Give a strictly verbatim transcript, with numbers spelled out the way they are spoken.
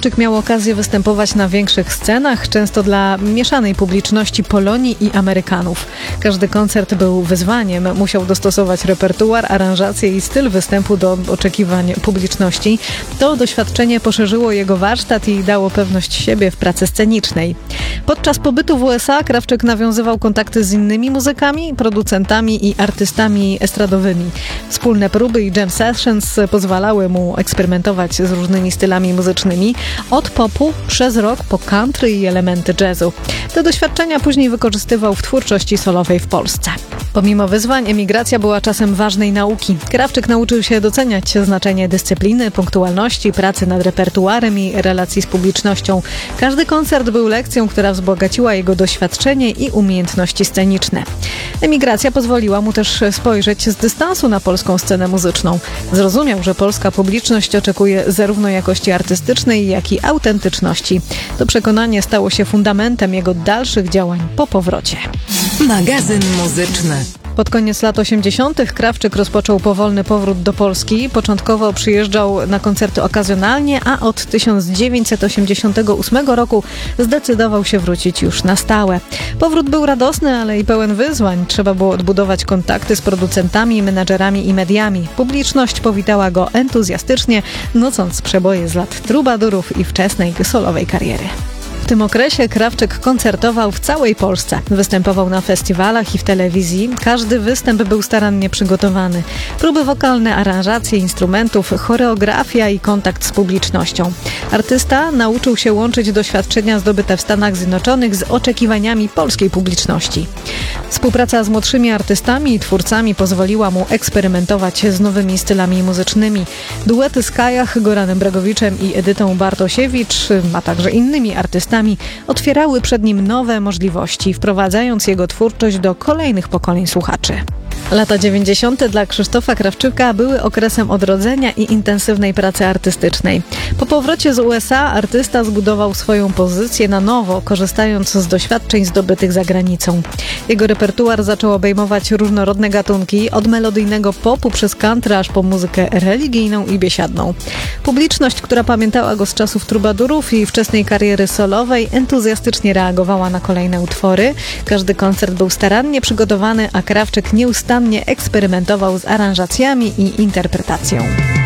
Krawczyk miał okazję występować na większych scenach, często dla mieszanej publiczności Polonii i Amerykanów. Każdy koncert był wyzwaniem, musiał dostosować repertuar, aranżację i styl występu do oczekiwań publiczności. To doświadczenie poszerzyło jego warsztat i dało pewność siebie w pracy scenicznej. Podczas pobytu w U S A Krawczyk nawiązywał kontakty z innymi muzykami, producentami i artystami estradowymi. Wspólne próby i jam sessions pozwalały mu eksperymentować z różnymi stylami muzycznymi, od popu przez rock po country i elementy jazzu. Te doświadczenia później wykorzystywał w twórczości solowej w Polsce. Pomimo wyzwań emigracja była czasem ważnej nauki. Krawczyk nauczył się doceniać znaczenie dyscypliny, punktualności, pracy nad repertuarem i relacji z publicznością. Każdy koncert był lekcją, która wzbogaciła jego doświadczenie i umiejętności sceniczne. Emigracja pozwoliła mu też spojrzeć z dystansu na polską scenę muzyczną. Zrozumiał, że polska publiczność oczekuje zarówno jakości artystycznej, jak i autentyczności. To przekonanie stało się fundamentem jego dalszych działań po powrocie. Magazyn muzyczny. Pod koniec lat osiemdziesiątych Krawczyk rozpoczął powolny powrót do Polski. Początkowo przyjeżdżał na koncerty okazjonalnie, a od tysiąc dziewięćset osiemdziesiątego ósmego roku zdecydował się wrócić już na stałe. Powrót był radosny, ale i pełen wyzwań. Trzeba było odbudować kontakty z producentami, menadżerami i mediami. Publiczność powitała go entuzjastycznie, nocąc przeboje z lat trubadurów i wczesnej solowej kariery. W tym okresie Krawczyk koncertował w całej Polsce. Występował na festiwalach i w telewizji. Każdy występ był starannie przygotowany. Próby wokalne, aranżacje instrumentów, choreografia i kontakt z publicznością. Artysta nauczył się łączyć doświadczenia zdobyte w Stanach Zjednoczonych z oczekiwaniami polskiej publiczności. Współpraca z młodszymi artystami i twórcami pozwoliła mu eksperymentować z nowymi stylami muzycznymi. Duety z Kajach, Goranem Bregowiczem i Edytą Bartosiewicz, a także innymi artystami otwierały przed nim nowe możliwości, wprowadzając jego twórczość do kolejnych pokoleń słuchaczy. Lata dziewięćdziesiąte dla Krzysztofa Krawczyka były okresem odrodzenia i intensywnej pracy artystycznej. Po powrocie z U S A artysta zbudował swoją pozycję na nowo, korzystając z doświadczeń zdobytych za granicą. Jego repertuar zaczął obejmować różnorodne gatunki, od melodyjnego popu przez country aż po muzykę religijną i biesiadną. Publiczność, która pamiętała go z czasów trubadurów i wczesnej kariery solowej, entuzjastycznie reagowała na kolejne utwory. Każdy koncert był starannie przygotowany, a Krawczyk nieustannie eksperymentował z aranżacjami i interpretacją.